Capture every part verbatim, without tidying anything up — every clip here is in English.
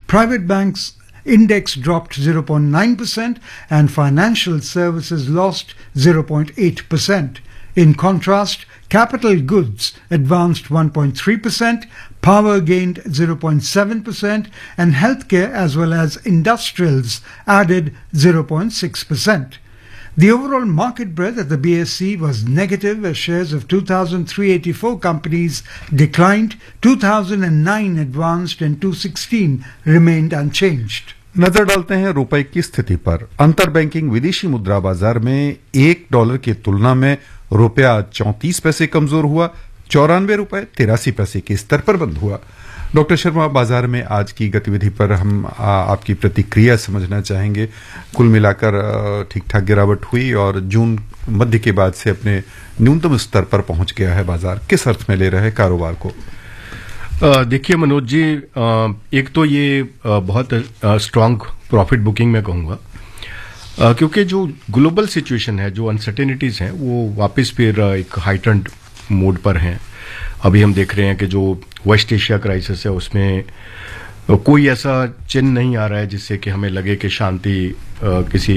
Private banks index dropped zero point nine percent and financial services lost zero point eight percent. In contrast, capital goods advanced one point three percent, power gained zero point seven percent, and healthcare as well as industrials added zero point six percent. The overall market breadth at the B S E was negative as shares of two thousand three hundred eighty-four companies declined, two thousand nine advanced and two hundred sixteen remained unchanged. नजर डालते हैं रुपए की स्थिति पर। अंतर banking विदेशी मुद्रा बाजार में एक डॉलर की तुलना में रुपया चौंतीस पैसे कमजोर हुआ, चौरानवे रुपए तिरासी पैसे के स्तर पर बंद हुआ। डॉक्टर शर्मा, बाजार में आज की गतिविधि पर हम आ, आपकी प्रतिक्रिया समझना चाहेंगे। कुल मिलाकर ठीक ठाक गिरावट हुई और जून मध्य के बाद से अपने न्यूनतम स्तर पर पहुंच गया है बाजार। किस अर्थ में ले रहे हैं कारोबार को? देखिए मनोज जी, एक तो ये बहुत स्ट्रांग प्रॉफिट बुकिंग मैं कहूँगा, क्योंकि जो ग्लोबल सिचुएशन है, जो अनसर्टेनिटीज हैं, वो वापस फिर एक हाइटेंड मोड पर हैं। अभी हम देख रहे हैं कि जो वेस्ट एशिया क्राइसिस है उसमें कोई ऐसा चिन्ह नहीं आ रहा है जिससे कि हमें लगे कि शांति किसी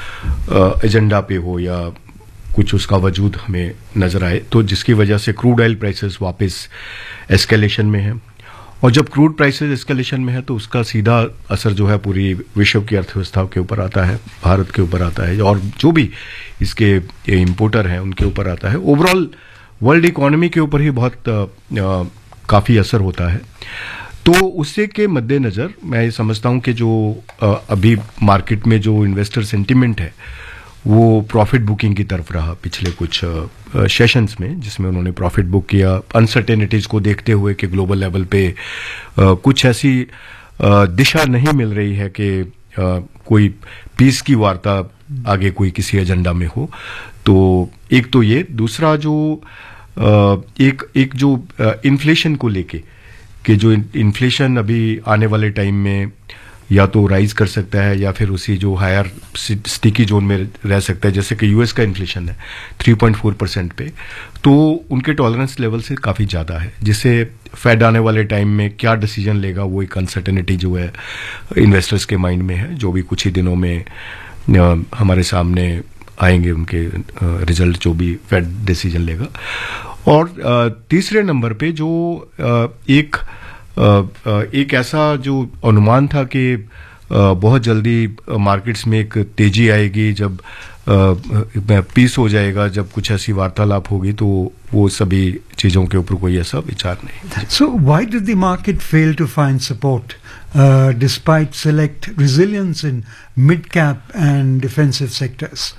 एजेंडा पे हो या कुछ उसका वजूद हमें नजर आए, तो जिसकी वजह से क्रूड ऑयल प्राइसेस वापस एस्केलेशन में है। और जब क्रूड प्राइसेस एस्केलेशन में है तो उसका सीधा असर जो है पूरी विश्व की अर्थव्यवस्था के ऊपर आता है, भारत के ऊपर आता है और जो भी इसके इंपोर्टर हैं उनके ऊपर आता है। ओवरऑल वर्ल्ड इकोनॉमी के ऊपर ही बहुत आ, आ, काफी असर होता है। तो उससे के मद्देनजर मैं समझता हूं कि जो आ, अभी मार्केट में जो इन्वेस्टर सेंटिमेंट है वो प्रॉफिट बुकिंग की तरफ रहा पिछले कुछ सेशंस में, जिसमें उन्होंने प्रॉफिट बुक किया अनसर्टेनिटीज को देखते हुए कि ग्लोबल लेवल पे आ, कुछ ऐसी आ, दिशा नहीं मिल रही है कि आ, कोई पीस की वार्ता आगे कोई किसी एजेंडा में हो। तो एक तो ये, दूसरा जो आ, एक एक जो इन्फ्लेशन को लेके कि जो इन्फ्लेशन अभी आने वाले टाइम में या तो राइज कर सकता है या फिर उसी जो हायर स्टिकी जोन में रह सकता है, जैसे कि यूएस का इन्फ्लेशन है तीन पॉइंट चार परसेंट पे, तो उनके टॉलरेंस लेवल से काफी ज्यादा है, जिससे फेड आने वाले टाइम में क्या डिसीजन लेगा वो एक अनसर्टेनिटी जो है इन्वेस्टर्स के माइंड में है, जो भी कुछ ही दिनों में हमारे सामने आएंगे उनके रिजल्ट, जो भी फेड डिसीजन लेगा। और तीसरे नंबर पे जो एक एक ऐसा जो अनुमान था कि बहुत जल्दी मार्केट्स में एक तेजी आएगी जब पीस हो जाएगा, जब कुछ ऐसी वार्तालाप होगी, तो वो सभी चीजों के ऊपर कोई ऐसा विचार नहीं। So why did the market fail to find support uh, despite select resilience in mid-cap and defensive sectors?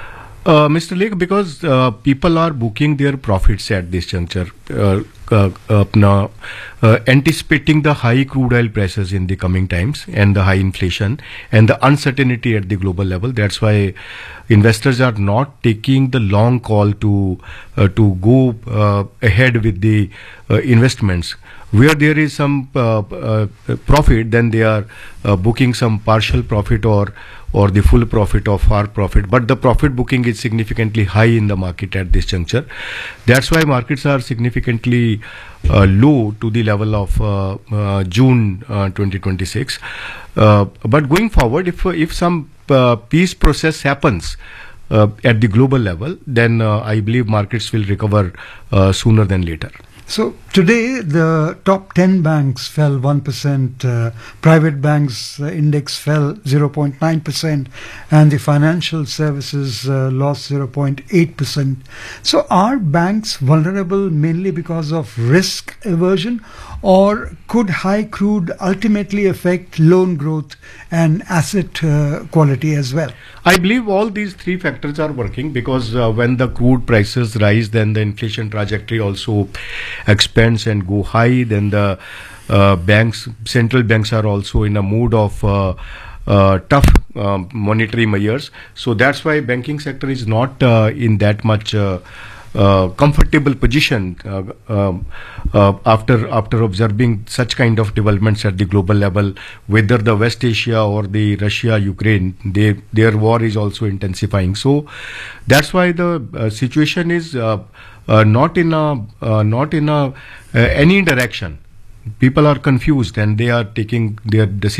Uh, Mister Lake, because uh, people are booking their profits at this juncture, uh, uh, uh, now, uh, anticipating the high crude oil prices in the coming times and the high inflation and the uncertainty at the global level. That's why investors are not taking the long call to uh, to go uh, ahead with the uh, investments. Where there is some uh, uh, profit, then they are uh, booking some partial profit or or the full profit or far profit, but the profit booking is significantly high in the market at this juncture. That's why markets are significantly uh, low to the level of uh, uh, June uh, twenty twenty-six. Uh, but going forward, if if some uh, peace process happens uh, at the global level, then uh, I believe markets will recover uh, sooner than later. So today the top ten banks fell one percent, uh, private banks uh, index fell zero point nine percent and the financial services uh, lost zero point eight percent. So are banks vulnerable mainly because of risk aversion, or could high crude ultimately affect loan growth and asset uh, quality as well? I believe all these three factors are working, because uh, when the crude prices rise, then the inflation trajectory also expands and go high. Then the uh, banks, central banks are also in a mood of uh, uh, tough uh, monetary measures. So that's why banking sector is not uh, in that much uh, uh, comfortable position uh, uh, uh, after after observing such kind of developments at the global level. Whether the West Asia or the Russia Ukraine, they their war is also intensifying. So that's why the uh, situation is uh, uh, not in a uh, not in a uh, any direction. People are confused and they are taking their decisions